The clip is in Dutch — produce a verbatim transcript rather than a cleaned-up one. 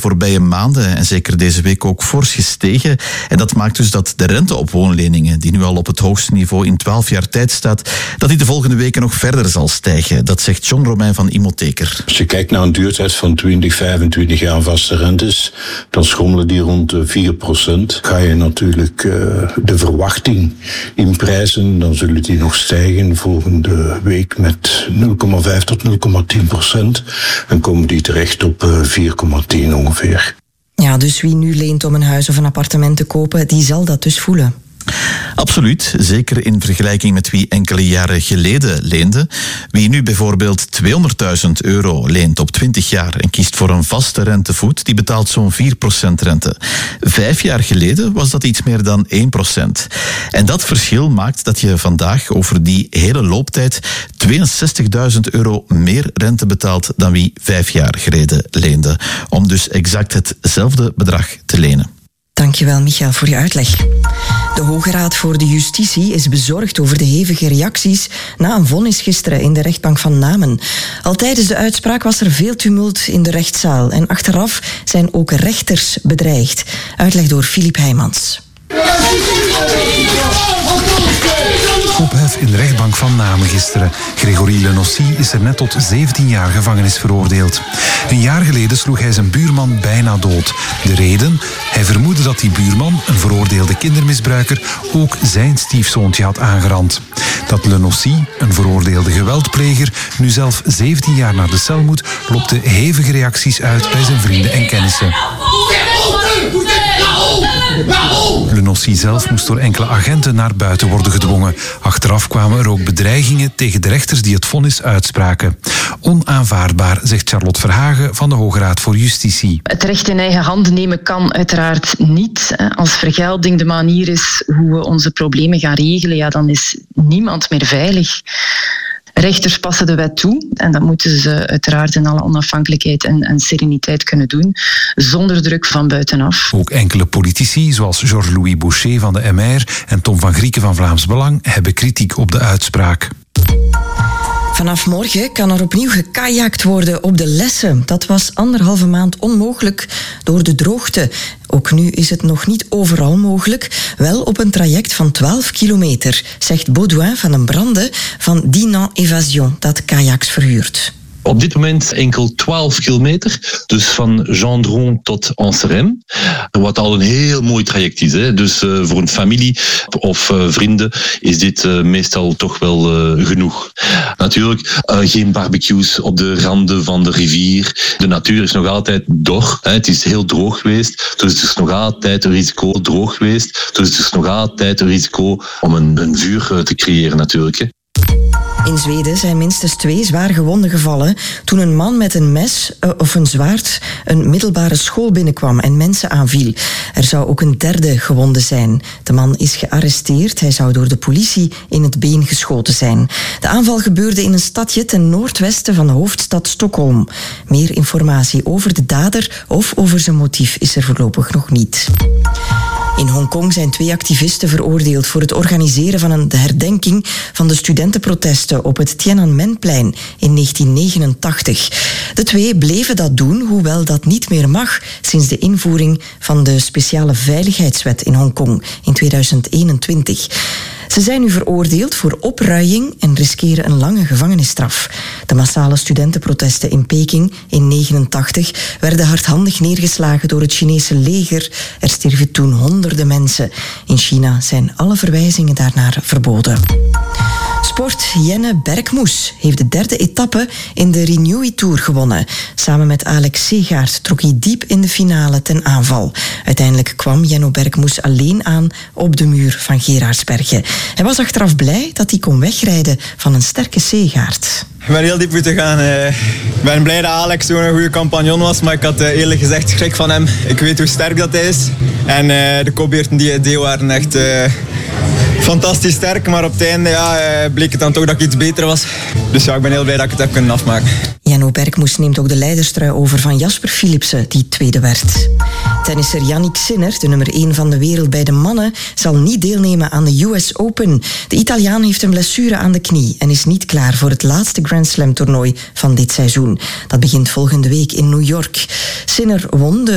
voorbije maanden en zeker deze week ook fors gestegen. En dat maakt dus dat de rente op woonleningen, die nu al op het hoogste niveau in twaalf jaar tijd staat, dat die de volgende weken nog verder zal stijgen. Dat zegt John Romein van Imotheker. Als je kijkt naar een duurtijd van twintig, vijfentwintig jaar vaste rentes, dan schommelen die rond de vier procent. Ga je natuurlijk uh, de verwachting in prijzen, dan zullen die nog stijgen volgende week met nul komma vijf tot nul komma tien procent. Dan komen die terecht op uh, vier komma tien ongeveer. Ja, dus wie nu leent om een huis of een appartement te kopen, die zal dat dus voelen. Absoluut, zeker in vergelijking met wie enkele jaren geleden leende. Wie nu bijvoorbeeld tweehonderdduizend euro leent op twintig jaar en kiest voor een vaste rentevoet, die betaalt zo'n vier procent rente. Vijf jaar geleden was dat iets meer dan één procent. En dat verschil maakt dat je vandaag over die hele looptijd tweeënzestigduizend euro meer rente betaalt dan wie vijf jaar geleden leende. Om dus exact hetzelfde bedrag te lenen. Dankjewel, Michael, voor je uitleg. De Hoge Raad voor de Justitie is bezorgd over de hevige reacties na een vonnis gisteren in de rechtbank van Namen. Al tijdens de uitspraak was er veel tumult in de rechtszaal en achteraf zijn ook rechters bedreigd. Uitleg door Filip Heijmans. Ophef in de rechtbank van Namen gisteren. Gregory Lenocy is er net tot zeventien jaar gevangenis veroordeeld. Een jaar geleden sloeg hij zijn buurman bijna dood. De reden? Hij vermoedde dat die buurman, een veroordeelde kindermisbruiker, ook zijn stiefzoontje had aangerand. Dat Lenocy, een veroordeelde geweldpleger, nu zelf zeventien jaar naar de cel moet, lokte hevige reacties uit bij zijn vrienden en kennissen. Lenocy zelf moest door enkele agenten naar buiten worden gedwongen. Achteraf kwamen er ook bedreigingen tegen de rechters die het vonnis uitspraken. Onaanvaardbaar, zegt Charlotte Verhagen van de Hoge Raad voor Justitie. Het recht in eigen handen nemen kan uiteraard niet. Als vergelding de manier is hoe we onze problemen gaan regelen, ja, dan is niemand meer veilig. Rechters passen de wet toe en dat moeten ze uiteraard in alle onafhankelijkheid en, en sereniteit kunnen doen, zonder druk van buitenaf. Ook enkele politici, zoals Georges-Louis Boucher van de M R en Tom van Grieken van Vlaams Belang, hebben kritiek op de uitspraak. Vanaf morgen kan er opnieuw gekajakt worden op de Lesse. Dat was anderhalve maand onmogelijk door de droogte. Ook nu is het nog niet overal mogelijk. Wel op een traject van twaalf kilometer, zegt Baudouin van den Brande van Dinan Evasion, dat kajaks verhuurt. Op dit moment enkel twaalf kilometer, dus van Gendron tot Anserem. Wat al een heel mooi traject is. Hè. Dus uh, voor een familie of uh, vrienden is dit uh, meestal toch wel uh, genoeg. Natuurlijk, uh, geen barbecues op de randen van de rivier. De natuur is nog altijd dor. Hè. Het is heel droog geweest, dus het is nog altijd een risico droog geweest. Dus het is nog altijd een risico om een, een vuur te creëren natuurlijk. Hè. In Zweden zijn minstens twee zwaar gewonden gevallen toen een man met een mes uh, of een zwaard een middelbare school binnenkwam en mensen aanviel. Er zou ook een derde gewonde zijn. De man is gearresteerd. Hij zou door de politie in het been geschoten zijn. De aanval gebeurde in een stadje ten noordwesten van de hoofdstad Stockholm. Meer informatie over de dader of over zijn motief is er voorlopig nog niet. In Hongkong zijn twee activisten veroordeeld voor het organiseren van een herdenking van de studentenprotesten op het Tiananmenplein in negentien negenentachtig. De twee bleven dat doen, hoewel dat niet meer mag sinds de invoering van de speciale veiligheidswet in Hongkong in tweeduizend eenentwintig. Ze zijn nu veroordeeld voor opruiing en riskeren een lange gevangenisstraf. De massale studentenprotesten in Peking in negentien negenentachtig werden hardhandig neergeslagen door het Chinese leger. Er stierven toen honderden mensen. In China zijn alle verwijzingen daarnaar verboden. Sport. Jenne Bergmoes heeft de derde etappe in de Renewy Tour gewonnen. Samen met Alex Segaert trok hij diep in de finale ten aanval. Uiteindelijk kwam Jenno Bergmoes alleen aan op de muur van Geraardsbergen. Hij was achteraf blij dat hij kon wegrijden van een sterke Segaert. Ik ben heel diep moeten gaan. Ik ben blij dat Alex toen een goede compagnon was, maar ik had eerlijk gezegd schrik van hem. Ik weet hoe sterk dat hij is. En de kopbeurten die hij deed waren echt uh, fantastisch sterk, maar op het einde ja, bleek het dan toch dat ik iets beter was. Dus ja, ik ben heel blij dat ik het heb kunnen afmaken. Jenno Bergmoes neemt ook de leiderstrui over van Jasper Philipsen, die tweede werd. Tennisser Yannick Sinner, de nummer één van de wereld bij de mannen, zal niet deelnemen aan de U S Open. De Italiaan heeft een blessure aan de knie en is niet klaar voor het laatste Grand Slam toernooi van dit seizoen. Dat begint volgende week in New York. Sinner won de